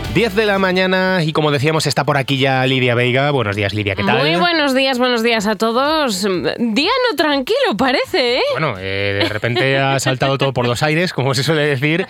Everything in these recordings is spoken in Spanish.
10 de la mañana y como decíamos está por aquí ya Lidia Veiga. Buenos días, Lidia, ¿qué tal? Muy buenos días a todos. Día no tranquilo parece, ¿eh? Bueno, de repente ha saltado todo por los aires, como se suele decir,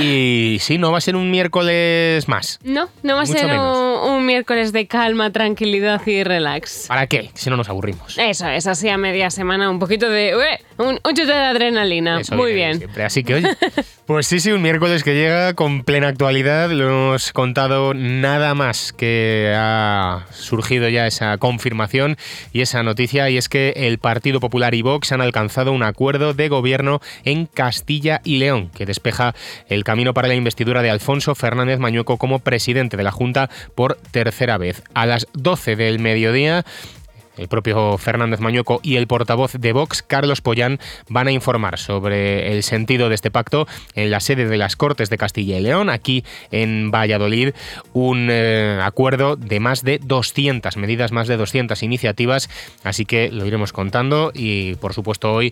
y sí, no va a ser un miércoles más. No va a ser un miércoles de calma, tranquilidad y relax. ¿Para qué? Si no nos aburrimos. Eso es, así a media semana, un poquito de... un chute de adrenalina. Eso muy bien. Siempre. Así que, oye, pues sí, un miércoles que llega con plena actualidad. Lo hemos contado nada más que ha surgido ya esa confirmación y esa noticia, y es que el Partido Popular y Vox han alcanzado un acuerdo de gobierno en Castilla y León que despeja el camino para la investidura de Alfonso Fernández Mañueco como presidente de la Junta por tercera vez. A las 12 del mediodía, el propio Fernández Mañueco y el portavoz de Vox, Carlos Pollán, van a informar sobre el sentido de este pacto en la sede de las Cortes de Castilla y León, aquí en Valladolid. Un acuerdo de más de 200 medidas, más de 200 iniciativas, así que lo iremos contando y, por supuesto, hoy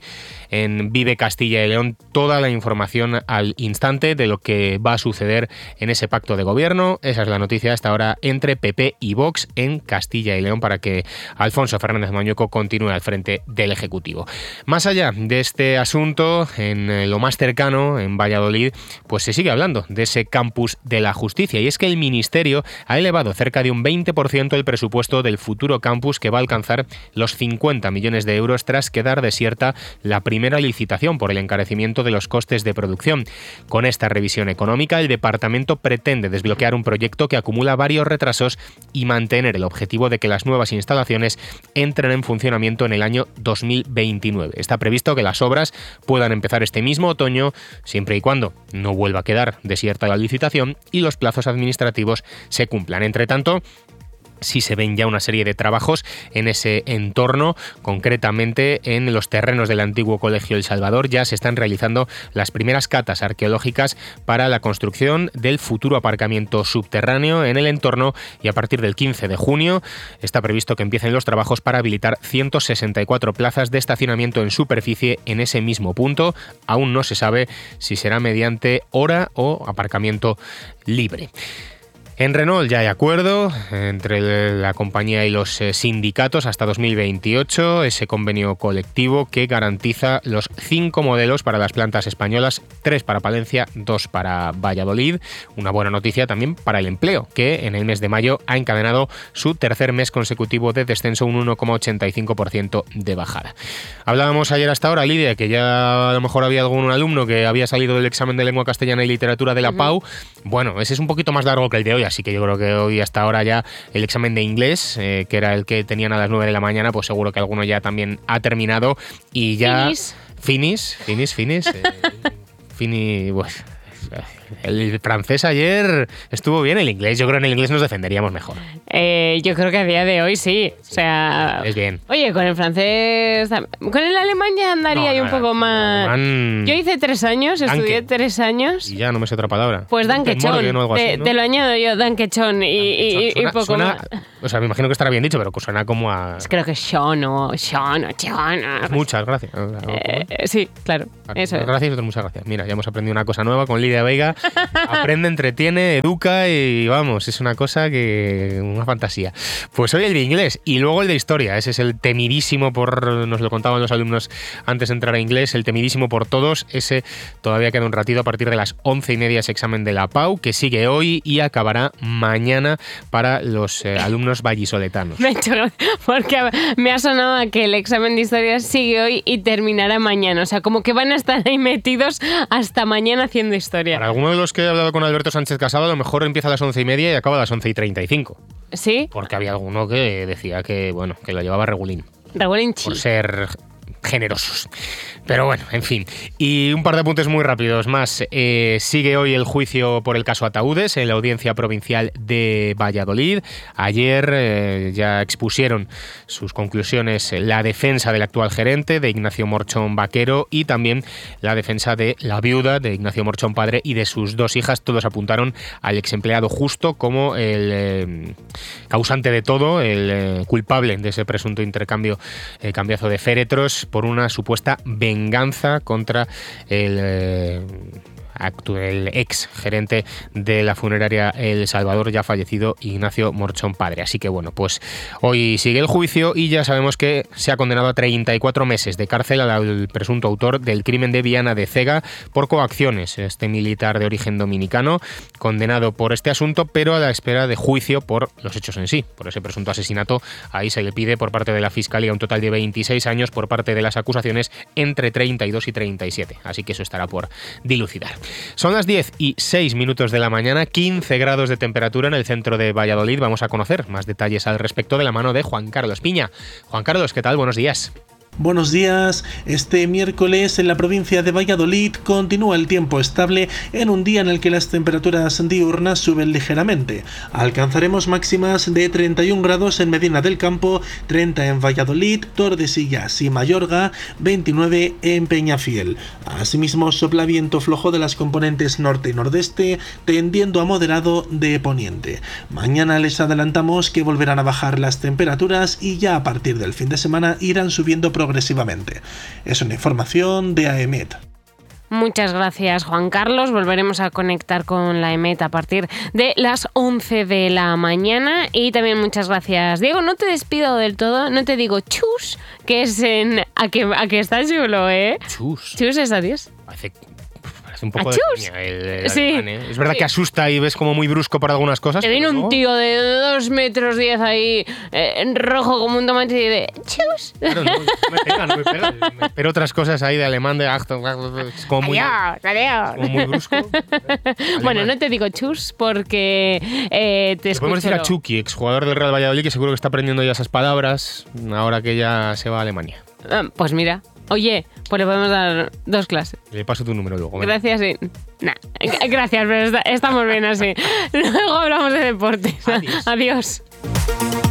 en Vive Castilla y León toda la información al instante de lo que va a suceder en ese pacto de gobierno. Esa es la noticia hasta ahora entre PP y Vox en Castilla y León para que Alfonso Fernández Mañueco continúe al frente del Ejecutivo. Más allá de este asunto, en lo más cercano, en Valladolid, pues se sigue hablando de ese campus de la justicia, y es que el Ministerio ha elevado cerca de un 20% el presupuesto del futuro campus, que va a alcanzar los 50 millones de euros tras quedar desierta la primera licitación por el encarecimiento de los costes de producción. Con esta revisión económica, el departamento pretende desbloquear un proyecto que acumula varios retrasos y mantener el objetivo de que las nuevas instalaciones entren en funcionamiento en el año 2029. Está previsto que las obras puedan empezar este mismo otoño, siempre y cuando no vuelva a quedar desierta la licitación y los plazos administrativos se cumplan. Entre tanto, sí se ven ya una serie de trabajos en ese entorno, concretamente en los terrenos del antiguo Colegio El Salvador. Ya se están realizando las primeras catas arqueológicas para la construcción del futuro aparcamiento subterráneo en el entorno, y a partir del 15 de junio está previsto que empiecen los trabajos para habilitar 164 plazas de estacionamiento en superficie en ese mismo punto. Aún no se sabe si será mediante hora o aparcamiento libre. En Renault ya hay acuerdo entre la compañía y los sindicatos hasta 2028, ese convenio colectivo que garantiza los 5 modelos para las plantas españolas, 3 para Palencia, 2 para Valladolid. Una buena noticia también para el empleo, que en el mes de mayo ha encadenado su tercer mes consecutivo de descenso, un 1,85% de bajada. Hablábamos ayer hasta ahora, Lidia, que ya a lo mejor había algún alumno que había salido del examen de lengua castellana y literatura de la PAU. Bueno, ese es un poquito más largo que el de hoy, así que yo creo que hoy hasta ahora ya el examen de inglés, que era el que tenían a las 9 de la mañana, pues seguro que alguno ya también ha terminado y ya... Finis. Pues, el francés ayer estuvo bien, el inglés, yo creo que en el inglés nos defenderíamos mejor. Yo creo que a día de hoy sí. O sea, es bien. Oye, con el francés, con el alemán ya andaría ahí un poco más. Alemán... Yo hice 3 años, estudié 3 años. Y ya no me sé otra palabra. Pues danquechón. Te lo añado yo, danquechón y poco más. O sea, me imagino que estará bien dicho, pero suena como a... Creo que Sean o Sean. Muchas gracias. Sí, claro. Eso es. Gracias y muchas gracias. Mira, ya hemos aprendido una cosa nueva con Lidia Veiga. Aprende, entretiene, educa y vamos, es una cosa que... una fantasía. Pues hoy el de inglés y luego el de historia. Ese es el temidísimo nos lo contaban los alumnos antes de entrar a inglés, el temidísimo por todos. Ese todavía queda un ratito a partir de las 11:30, ese examen de la PAU, que sigue hoy y acabará mañana para los alumnos vallisoletanos. Me ha hecho gracia porque me ha sonado a que el examen de historia sigue hoy y terminará mañana. O sea, como que van a estar ahí metidos hasta mañana haciendo historia. Para alguno de los que he hablado con Alberto Sánchez Casado, a lo mejor empieza a las 11:30 y acaba a las 11:35. ¿Sí? Porque había alguno que decía que, bueno, que lo llevaba regulín. Regulín por ser generosos. Pero bueno, en fin. Y un par de apuntes muy rápidos más. Sigue hoy el juicio por el caso Ataúdes en la Audiencia Provincial de Valladolid. Ayer ya expusieron sus conclusiones la defensa del actual gerente, de Ignacio Morchón Vaquero, y también la defensa de la viuda de Ignacio Morchón padre y de sus 2 hijas. Todos apuntaron al exempleado Justo como el causante de todo, el culpable de ese presunto cambiazo de féretros por una supuesta venganza contra el el ex gerente de la funeraria El Salvador, ya fallecido, Ignacio Morchón padre. Así que bueno, pues hoy sigue el juicio y ya sabemos que se ha condenado a 34 meses de cárcel al presunto autor del crimen de Viana de Cega por coacciones. Este militar de origen dominicano, condenado por este asunto, pero a la espera de juicio por los hechos en sí, por ese presunto asesinato. Ahí se le pide por parte de la Fiscalía un total de 26 años, por parte de las acusaciones entre 32 y 37. Así que eso estará por dilucidar. Son las 10:06 de la mañana, 15 grados de temperatura en el centro de Valladolid. Vamos a conocer más detalles al respecto de la mano de Juan Carlos Piña. Juan Carlos, ¿qué tal? Buenos días. Buenos días. Este miércoles en la provincia de Valladolid continúa el tiempo estable en un día en el que las temperaturas diurnas suben ligeramente. Alcanzaremos máximas de 31 grados en Medina del Campo, 30 en Valladolid, Tordesillas y Mayorga, 29 en Peñafiel. Asimismo, sopla viento flojo de las componentes norte y nordeste, tendiendo a moderado de poniente. Mañana les adelantamos que volverán a bajar las temperaturas y ya a partir del fin de semana irán subiendo progresivamente. Es una información de AEMET. Muchas gracias, Juan Carlos. Volveremos a conectar con la EMET a partir de las 11 de la mañana. Y también muchas gracias, Diego. No te despido del todo, no te digo chus, que es en... A que está chulo, ¿eh? Chus. Chus es adiós. Parece un poco de coña el sí. alemán, ¿eh? Es verdad que asusta y ves como muy brusco por algunas cosas. Te viene un tío de 2,10 metros ahí, en rojo como un tomate y de chus. Claro, no me pega. Pero otras cosas ahí de alemán de es como muy, adiós. como muy brusco. Bueno, no te digo chus porque te escucho. Podemos decir a Chucky, exjugador del Real Valladolid, que seguro que está aprendiendo ya esas palabras ahora que ya se va a Alemania. Pues mira. Oye, pues le podemos dar 2 clases. Le paso tu número luego. Gracias, sí. Gracias, pero estamos bien así. Luego hablamos de deportes. Adiós. Adiós.